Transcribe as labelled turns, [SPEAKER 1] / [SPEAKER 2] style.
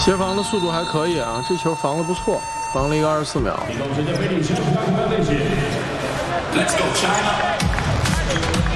[SPEAKER 1] 接防的速度还可以啊，这球防的不错，防了一个24秒。
[SPEAKER 2] Let's go China!